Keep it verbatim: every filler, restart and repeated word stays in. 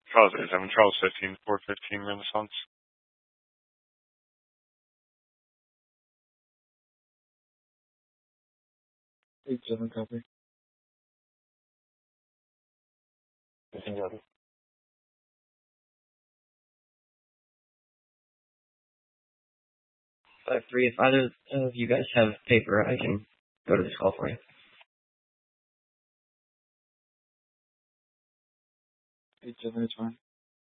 Charles is seven, Charles fifteen, four fifteen Renaissance. Eight seven copy. Fifteen copy. Five three. If either of you guys have paper, I can go to this call for you. Eight seven is fine.